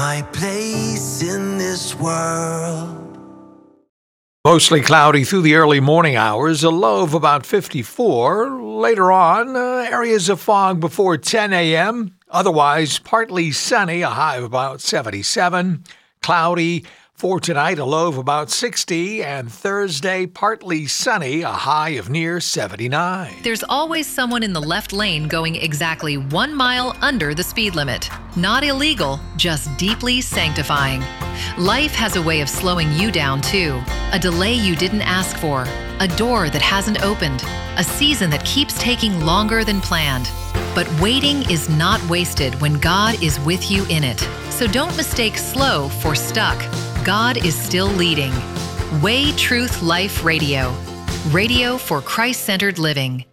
my place in this world. Mostly cloudy through the early morning hours, a low of about 54. Later on, areas of fog before 10 a.m. Otherwise, partly sunny, a high of about 77. Cloudy for tonight, a low of about 60. And Thursday, partly sunny, a high of near 79. There's always someone in the left lane going exactly 1 mile under the speed limit. Not illegal, just deeply sanctifying. Life has a way of slowing you down too. A delay you didn't ask for. A door that hasn't opened. A season that keeps taking longer than planned. But waiting is not wasted when God is with you in it. So don't mistake slow for stuck. God is still leading. Way Truth Life Radio. Radio for Christ-centered living.